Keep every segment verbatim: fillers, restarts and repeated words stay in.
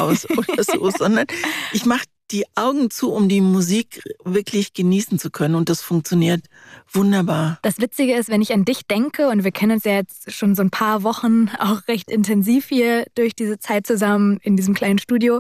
aus oder so, sondern ich mache die Augen zu, um die Musik wirklich genießen zu können. Und das funktioniert wunderbar. Das Witzige ist, wenn ich an dich denke, und wir kennen uns ja jetzt schon so ein paar Wochen auch recht intensiv hier durch diese Zeit zusammen in diesem kleinen Studio,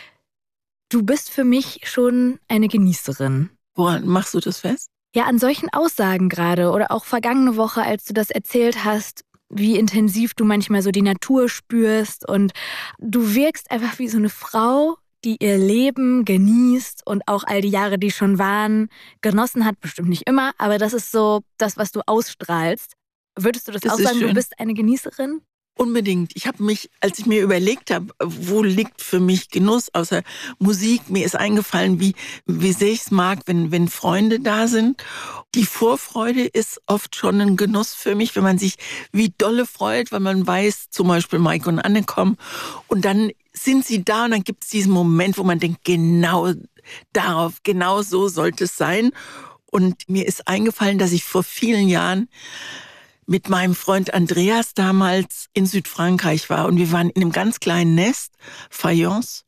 du bist für mich schon eine Genießerin. Woran machst du das fest? Ja, an solchen Aussagen gerade oder auch vergangene Woche, als du das erzählt hast, wie intensiv du manchmal so die Natur spürst und du wirkst einfach wie so eine Frau, die ihr Leben genießt und auch all die Jahre, die schon waren, genossen hat. Bestimmt nicht immer, aber das ist so das, was du ausstrahlst. Würdest du das, das auch sagen, schön. Du bist eine Genießerin? Unbedingt. Ich habe mich, als ich mir überlegt habe, wo liegt für mich Genuss außer Musik, mir ist eingefallen, wie, wie sehr ich es mag, wenn, wenn Freunde da sind. Die Vorfreude ist oft schon ein Genuss für mich, wenn man sich wie dolle freut, weil man weiß, zum Beispiel Mike und Anne kommen und dann sind sie da und dann gibt es diesen Moment, wo man denkt, genau darauf, genau so sollte es sein. Und mir ist eingefallen, dass ich vor vielen Jahren mit meinem Freund Andreas damals in Südfrankreich war und wir waren in einem ganz kleinen Nest, Fayence,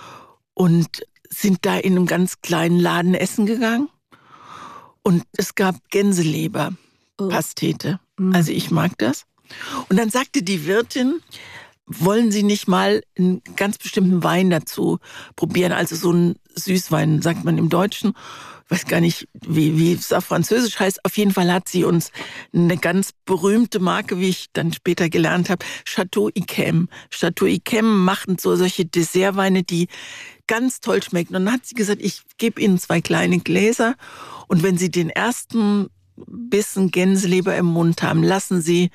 und sind da in einem ganz kleinen Laden essen gegangen und es gab Gänseleber, oh. Pastete. Mm. Also ich mag das. Und dann sagte die Wirtin, wollen Sie nicht mal einen ganz bestimmten Wein dazu probieren, also so einen Süßwein, sagt man im Deutschen. Ich weiß gar nicht, wie, wie es auf Französisch heißt. Auf jeden Fall hat sie uns eine ganz berühmte Marke, wie ich dann später gelernt habe, Chateau Yquem. Chateau Yquem machen so solche Dessertweine, die ganz toll schmecken. Und dann hat sie gesagt, ich gebe Ihnen zwei kleine Gläser und wenn Sie den ersten Bissen Gänseleber im Mund haben, lassen Sie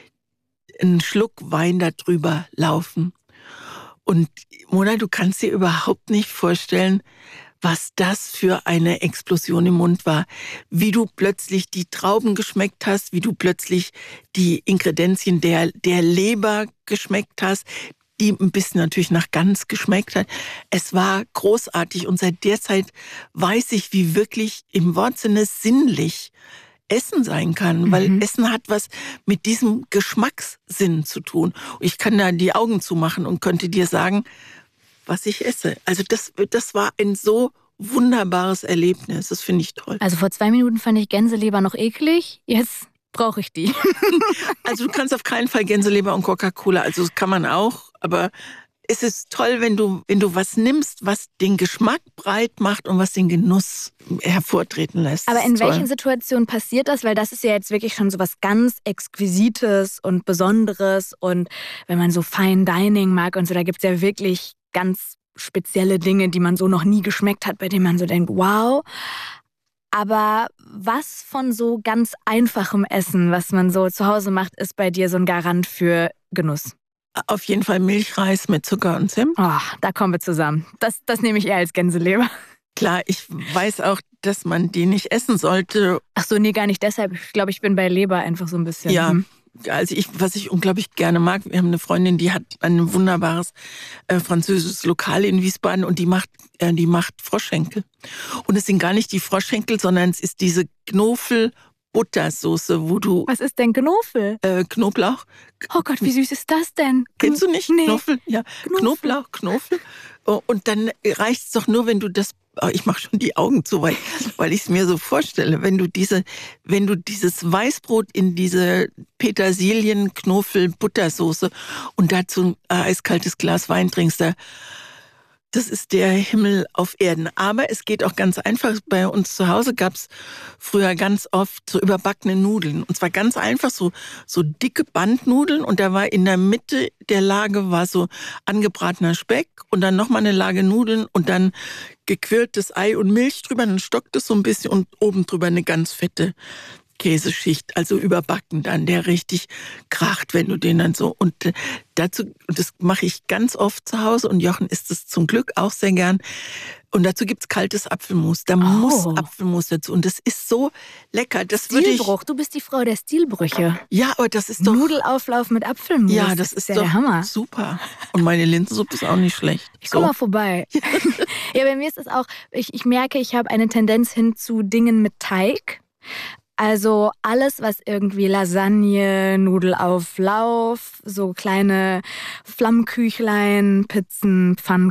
einen Schluck Wein da drüber laufen. Und Mona, du kannst dir überhaupt nicht vorstellen, was das für eine Explosion im Mund war. Wie du plötzlich die Trauben geschmeckt hast, wie du plötzlich die Ingredienzien der, der Leber geschmeckt hast, die ein bisschen natürlich nach Gans geschmeckt hat. Es war großartig und seit der Zeit weiß ich, wie wirklich im Wortsinne sinnlich Essen sein kann, weil mhm. Essen hat was mit diesem Geschmackssinn zu tun. Ich kann da die Augen zumachen und könnte dir sagen, was ich esse. Also das, das war ein so wunderbares Erlebnis. Das finde ich toll. Also vor zwei Minuten fand ich Gänseleber noch eklig. Jetzt brauche ich die. Also du kannst auf keinen Fall Gänseleber und Coca-Cola. Also das kann man auch, aber es ist toll, wenn du, wenn du was nimmst, was den Geschmack breit macht und was den Genuss hervortreten lässt. Aber in welchen Situationen passiert das? Weil das ist ja jetzt wirklich schon so was ganz Exquisites und Besonderes. Und wenn man so Fine Dining mag und so, da gibt es ja wirklich ganz spezielle Dinge, die man so noch nie geschmeckt hat, bei denen man so denkt, wow. Aber was von so ganz einfachem Essen, was man so zu Hause macht, ist bei dir so ein Garant für Genuss? Auf jeden Fall Milchreis mit Zucker und Zimt. Oh, da kommen wir zusammen. Das, das nehme ich eher als Gänseleber. Klar, ich weiß auch, dass man die nicht essen sollte. Ach so, nee, gar nicht deshalb. Ich glaube, ich bin bei Leber einfach so ein bisschen. Ja, hm. also ich, was ich unglaublich gerne mag, wir haben eine Freundin, die hat ein wunderbares äh, französisches Lokal in Wiesbaden und die macht, äh, die macht Froschschenkel. Und es sind gar nicht die Froschschenkel, sondern es ist diese Knofel Buttersoße, wo du... Was ist denn Knofel? Äh, Knoblauch. Oh Gott, wie süß ist das denn? Kennst du nicht? Nee. Knofel? Ja, Knofel. Knoblauch, Knofel. Und dann reicht's doch nur, wenn du das... Ich mache schon die Augen zu, weil, weil ich es mir so vorstelle. Wenn du diese, wenn du dieses Weißbrot in diese Petersilien-Knofel-Buttersoße und dazu ein eiskaltes Glas Wein trinkst, da das ist der Himmel auf Erden. Aber es geht auch ganz einfach. Bei uns zu Hause gab es früher ganz oft so überbackene Nudeln. Und zwar ganz einfach so, so dicke Bandnudeln. Und da war in der Mitte der Lage war so angebratener Speck und dann nochmal eine Lage Nudeln und dann gequirltes Ei und Milch drüber. Dann stockt es so ein bisschen und oben drüber eine ganz fette Käseschicht, also überbacken dann, der richtig kracht, wenn du den dann so, und dazu, das mache ich ganz oft zu Hause und Jochen isst es zum Glück auch sehr gern, und dazu gibt's kaltes Apfelmus, da oh. muss Apfelmus dazu und das ist so lecker. Das Stilbruch, ich, du bist die Frau der Stilbrüche. Ja, aber das ist doch... Nudelauflauf mit Apfelmus. Ja, das, das ist, ist ja doch der Hammer. Super. Und meine Linsensuppe ist auch nicht schlecht. Ich so. komme mal vorbei. Ja, bei mir ist es auch, ich, ich merke, ich habe eine Tendenz hin zu Dingen mit Teig. Also alles, was irgendwie Lasagne, Nudelauflauf, so kleine Flammküchlein, Pizzen, Pfannkuchen,